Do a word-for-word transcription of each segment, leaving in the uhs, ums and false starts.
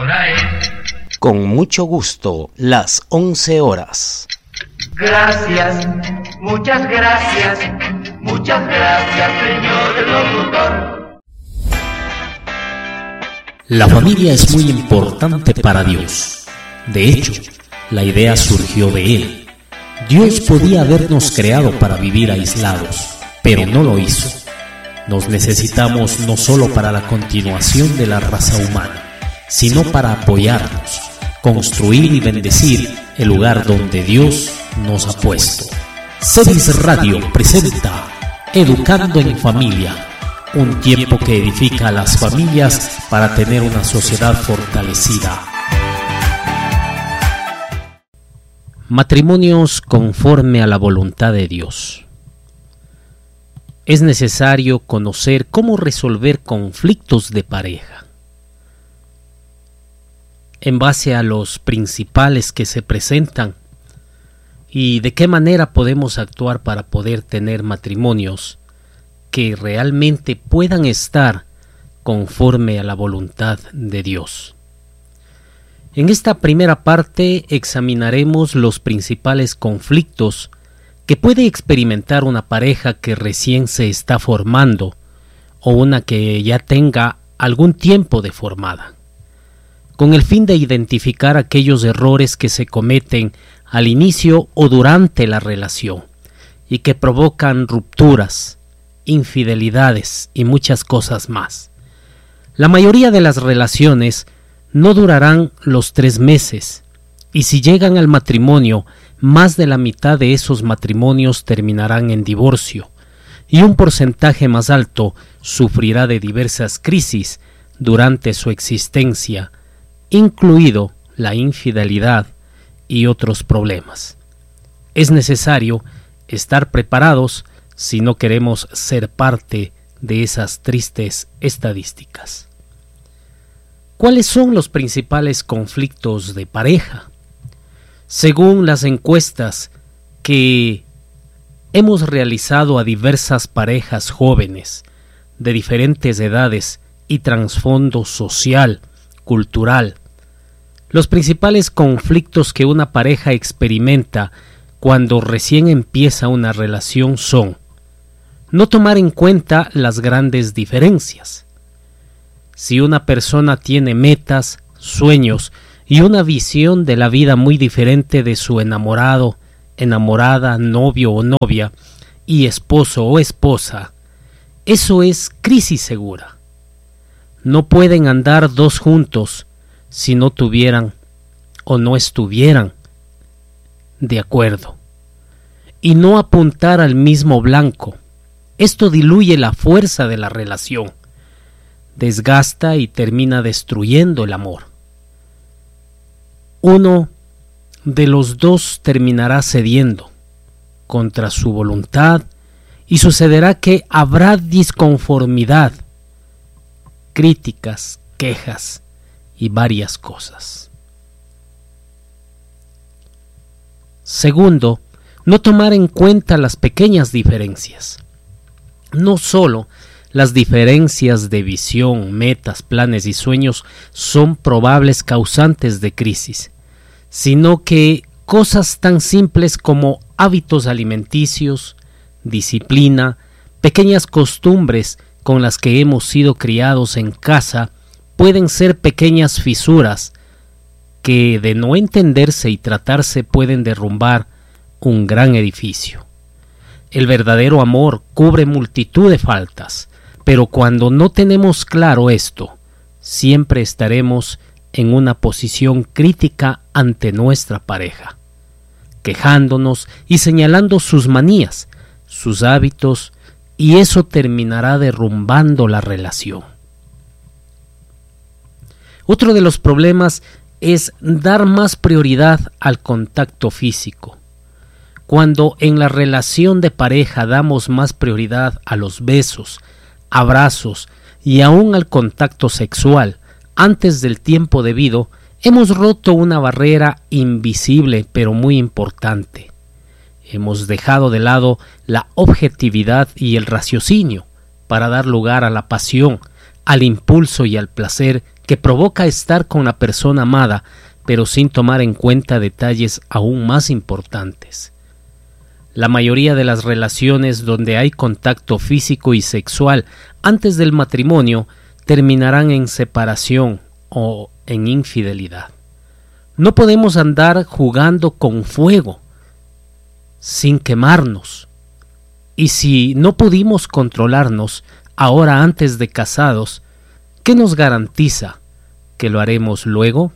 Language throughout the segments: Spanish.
hora es. Con mucho gusto, las once horas. Gracias, muchas gracias, muchas gracias, señor locutor. La familia es muy importante para Dios. De hecho, la idea surgió de Él. Dios podía habernos creado para vivir aislados, pero no lo hizo. Nos necesitamos no solo para la continuación de la raza humana, sino para apoyarnos, construir y bendecir el lugar donde Dios nos ha puesto. Celis Radio presenta Educando en Familia, un tiempo que edifica a las familias para tener una sociedad fortalecida. Matrimonios conforme a la voluntad de Dios. Es necesario conocer cómo resolver conflictos de pareja. En base a los principales que se presentan y de qué manera podemos actuar para poder tener matrimonios que realmente puedan estar conforme a la voluntad de Dios. En esta primera parte examinaremos los principales conflictos que puede experimentar una pareja que recién se está formando o una que ya tenga algún tiempo de formada, con el fin de identificar aquellos errores que se cometen al inicio o durante la relación y que provocan rupturas, infidelidades y muchas cosas más. La mayoría de las relaciones no durarán los tres meses, y si llegan al matrimonio, más de la mitad de esos matrimonios terminarán en divorcio, y un porcentaje más alto sufrirá de diversas crisis durante su existencia, incluido la infidelidad y otros problemas. Es necesario estar preparados si no queremos ser parte de esas tristes estadísticas. ¿Cuáles son los principales conflictos de pareja? Según las encuestas que hemos realizado a diversas parejas jóvenes de diferentes edades y trasfondo social, cultural, los principales conflictos que una pareja experimenta cuando recién empieza una relación son no tomar en cuenta las grandes diferencias. Si una persona tiene metas, sueños y una visión de la vida muy diferente de su enamorado, enamorada, novio o novia y esposo o esposa, eso es crisis segura. No pueden andar dos juntos si no tuvieran o no estuvieran de acuerdo. Y no apuntar al mismo blanco. Esto diluye la fuerza de la relación, desgasta y termina destruyendo el amor. Uno de los dos terminará cediendo contra su voluntad y sucederá que habrá disconformidad, críticas, quejas y varias cosas. Segundo, no tomar en cuenta las pequeñas diferencias. No solo las diferencias de visión, metas, planes y sueños son probables causantes de crisis, sino que cosas tan simples como hábitos alimenticios, disciplina, pequeñas costumbres con las que hemos sido criados en casa pueden ser pequeñas fisuras que, de no entenderse y tratarse, pueden derrumbar un gran edificio. El verdadero amor cubre multitud de faltas, pero cuando no tenemos claro esto, siempre estaremos en una posición crítica ante nuestra pareja, quejándonos y señalando sus manías, sus hábitos, y eso terminará derrumbando la relación. Otro de los problemas es dar más prioridad al contacto físico. Cuando en la relación de pareja damos más prioridad a los besos, abrazos y aún al contacto sexual antes del tiempo debido, hemos roto una barrera invisible pero muy importante. Hemos dejado de lado la objetividad y el raciocinio para dar lugar a la pasión, al impulso y al placer que provoca estar con la persona amada, pero sin tomar en cuenta detalles aún más importantes. La mayoría de las relaciones donde hay contacto físico y sexual antes del matrimonio terminarán en separación o en infidelidad. No podemos andar jugando con fuego sin quemarnos. Y si no pudimos controlarnos ahora antes de casados, ¿qué nos garantiza que lo haremos luego?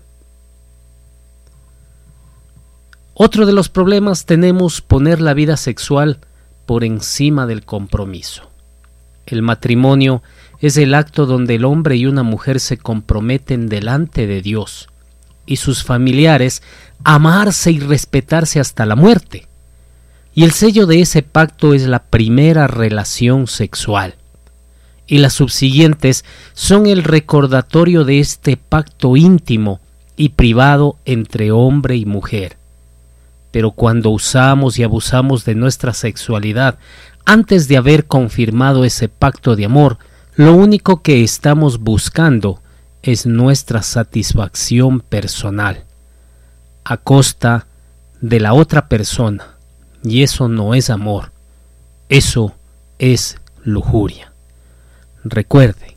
Otro de los problemas tenemos poner la vida sexual por encima del compromiso. El matrimonio es el acto donde el hombre y una mujer se comprometen delante de Dios y sus familiares a amarse y respetarse hasta la muerte. Y el sello de ese pacto es la primera relación sexual. Y las subsiguientes son el recordatorio de este pacto íntimo y privado entre hombre y mujer. Pero cuando usamos y abusamos de nuestra sexualidad antes de haber confirmado ese pacto de amor, lo único que estamos buscando es nuestra satisfacción personal, a costa de la otra persona. Y eso no es amor, eso es lujuria. Recuerde,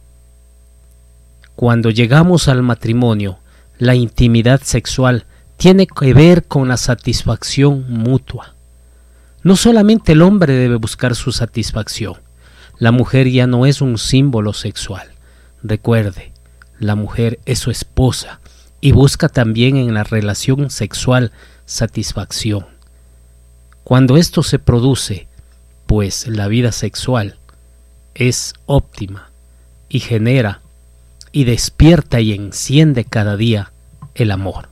cuando llegamos al matrimonio, la intimidad sexual tiene que ver con la satisfacción mutua. No solamente el hombre debe buscar su satisfacción, la mujer ya no es un símbolo sexual. Recuerde, la mujer es su esposa y busca también en la relación sexual satisfacción. Cuando esto se produce, pues la vida sexual es óptima y genera y despierta y enciende cada día el amor.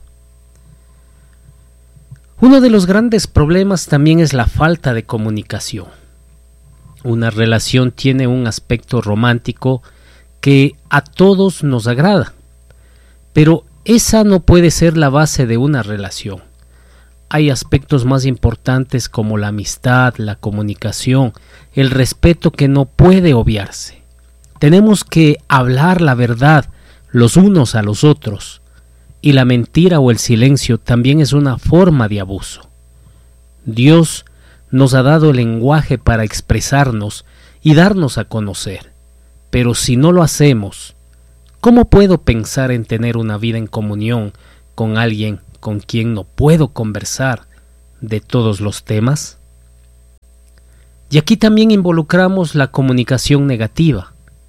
Uno de los grandes problemas también es la falta de comunicación. Una relación tiene un aspecto romántico que a todos nos agrada, pero esa no puede ser la base de una relación. Hay aspectos más importantes como la amistad, la comunicación, el respeto que no puede obviarse. Tenemos que hablar la verdad los unos a los otros, y la mentira o el silencio también es una forma de abuso. Dios nos ha dado el lenguaje para expresarnos y darnos a conocer, pero si no lo hacemos, ¿cómo puedo pensar en tener una vida en comunión con alguien con quien no puedo conversar de todos los temas? Y aquí también involucramos la comunicación negativa,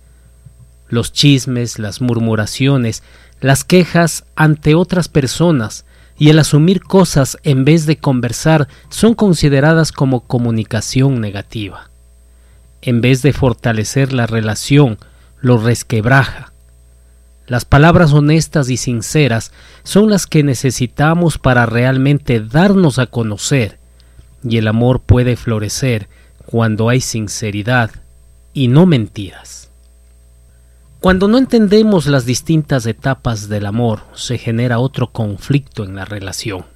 los chismes, las murmuraciones, las quejas ante otras personas y el asumir cosas en vez de conversar son consideradas como comunicación negativa. En vez de fortalecer la relación, lo resquebraja. Las palabras honestas y sinceras son las que necesitamos para realmente darnos a conocer, y el amor puede florecer cuando hay sinceridad y no mentiras. Cuando no entendemos las distintas etapas del amor, se genera otro conflicto en la relación.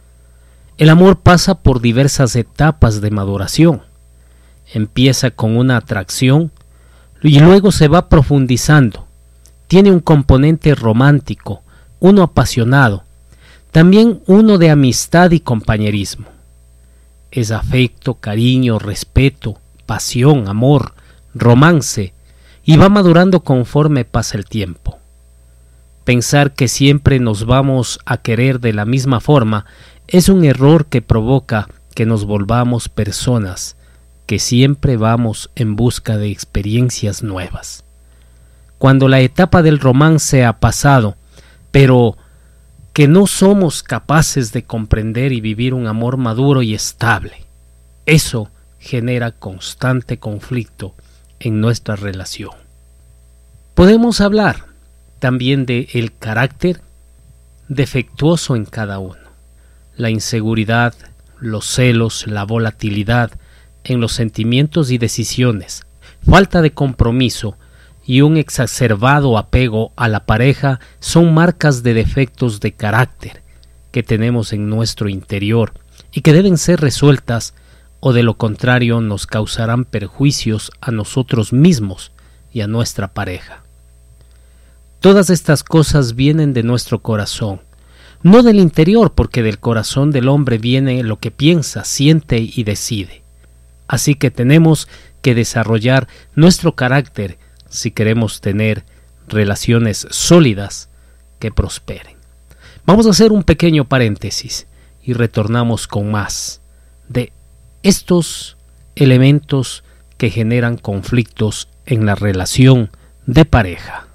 El amor pasa por diversas etapas de maduración. Empieza con una atracción y luego se va profundizando. Tiene un componente romántico, uno apasionado, también uno de amistad y compañerismo. Es afecto, cariño, respeto, pasión, amor, romance, y va madurando conforme pasa el tiempo. Pensar que siempre nos vamos a querer de la misma forma es un error que provoca que nos volvamos personas que siempre vamos en busca de experiencias nuevas. Cuando la etapa del romance ha pasado, pero que no somos capaces de comprender y vivir un amor maduro y estable, eso genera constante conflicto en nuestra relación. Podemos hablar también de el carácter defectuoso en cada uno, la inseguridad, los celos, la volatilidad en los sentimientos y decisiones, falta de compromiso y un exacerbado apego a la pareja son marcas de defectos de carácter que tenemos en nuestro interior y que deben ser resueltas, o de lo contrario nos causarán perjuicios a nosotros mismos y a nuestra pareja. Todas estas cosas vienen de nuestro corazón, no del interior, porque del corazón del hombre viene lo que piensa, siente y decide. Así que tenemos que desarrollar nuestro carácter si queremos tener relaciones sólidas que prosperen. Vamos a hacer un pequeño paréntesis y retornamos con más de estos elementos que generan conflictos en la relación de pareja.